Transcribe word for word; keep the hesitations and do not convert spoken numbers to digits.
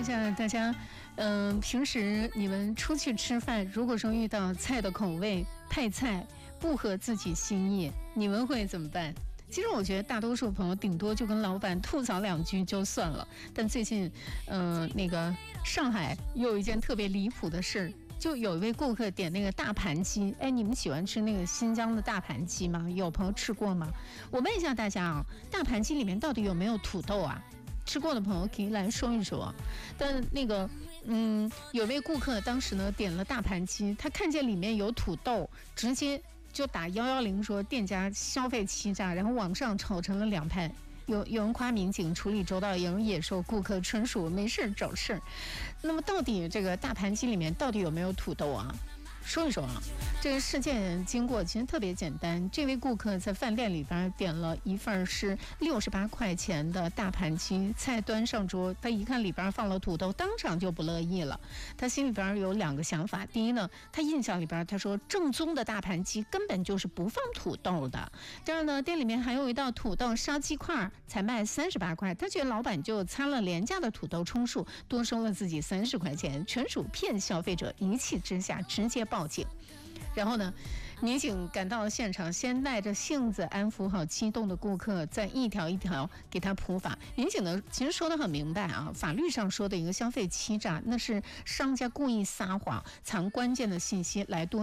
下大家，嗯、呃，平时你们出去吃饭，如果说遇到菜的口味配菜不合自己心意，你们会怎么办？其实我觉得大多数朋友顶多就跟老板吐槽两句就算了。但最近，呃，那个上海又有一件特别离谱的事，就有一位顾客点那个大盘鸡。哎，你们喜欢吃那个新疆的大盘鸡吗？有朋友吃过吗？我问一下大家啊，大盘鸡里面到底有没有土豆啊？吃过的朋友可以来说一说。但那个，嗯，有位顾客当时呢点了大盘鸡，他看见里面有土豆，直接就打幺幺零说店家消费欺诈，然后网上吵成了两派。有有人夸民警处理周到，有人也说顾客纯属没事找事儿。那么到底这个大盘鸡里面到底有没有土豆啊？说一说啊，这个事件经过其实特别简单。这位顾客在饭店里边点了一份是六十八块钱的大盘鸡，菜端上桌，他一看里边放了土豆，当场就不乐意了。他心里边有两个想法：第一呢，他印象里边他说正宗的大盘鸡根本就是不放土豆的；第二呢，店里面还有一道土豆烧鸡块，才卖三十八块，他觉得老板就掺了廉价的土豆充数，多收了自己三十块钱，全属骗消费者。一气之下，直接报警。然后呢，民警赶到了现场，先耐着性子安抚好激动的顾客，再一条一条给他普法。民警呢，其实说得很明白啊，法律上说的一个消费欺诈，那是商家故意撒谎，藏关键的信息来多